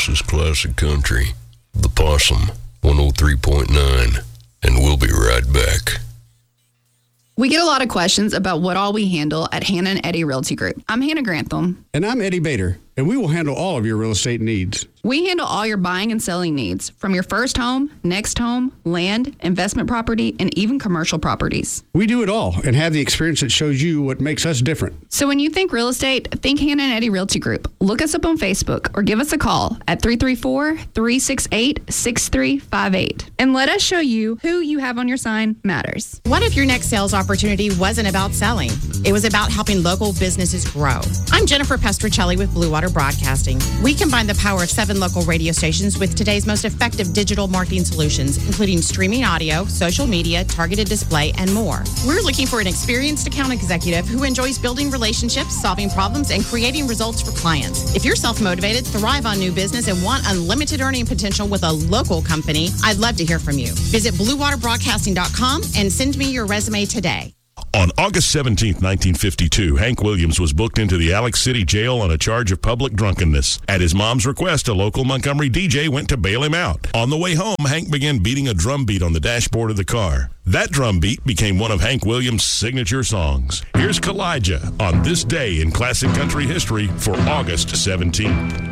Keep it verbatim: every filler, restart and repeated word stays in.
This is Classic Country, The Possum, one oh three point nine, and we'll be right back. We get a lot of questions about what all we handle at Hannah and Eddie Realty Group. I'm Hannah Grantham. And I'm Eddie Bader, and we will handle all of your real estate needs. We handle all your buying and selling needs, from your first home, next home, land, investment property, and even commercial properties. We do it all and have the experience that shows you what makes us different. So when you think real estate, think Hannah and Eddie Realty Group. Look us up on Facebook or give us a call at three three four, three six eight, six three five eight. And let us show you who you have on your sign matters. What if your next sales opportunity wasn't about selling? It was about helping local businesses grow. I'm Jennifer Pestricelli with Blue Water Broadcasting. We combine the power of seven local radio stations with today's most effective digital marketing solutions, including streaming audio, social media, targeted display, and more. We're looking for an experienced account executive who enjoys building relationships, solving problems, and creating results for clients. If you're self-motivated, thrive on new business, and want unlimited earning potential with a local company, I'd love to hear from you. Visit blue water broadcasting dot com and send me your resume today. On August seventeenth, nineteen fifty-two, Hank Williams was booked into the Alex City Jail on a charge of public drunkenness. At his mom's request, a local Montgomery D J went to bail him out. On the way home, Hank began beating a drum beat on the dashboard of the car. That drum beat became one of Hank Williams' signature songs. Here's Kalijah on this day in classic country history for August seventeenth.